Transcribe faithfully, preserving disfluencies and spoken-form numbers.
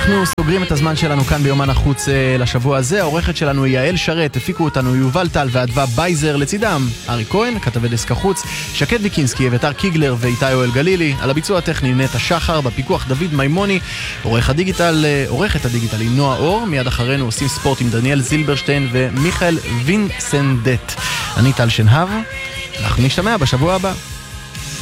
אנחנו סוגרים את הזמן שלנו כאן ביומן החוץ לשבוע הזה. העורכת שלנו היא יעל שרת, הפיקו אותנו יובל טל ואדווה בייזר, לצידם ארי כהן, כתבי דסק החוץ, שקד ויקינסקי, אביתר קיגלר ואיתי אוהל גלילי, על הביצוע הטכני נטע שחר, בפיקוח דוד מימוני, עורך הדיגיטל, עורכת הדיגיטל היא נועה אור. מיד אחרינו עושים ספורט עם דניאל זילברשטיין ומיכאל וינסנדט. אני טל שנהב, אנחנו נשתמע בשבוע הבא.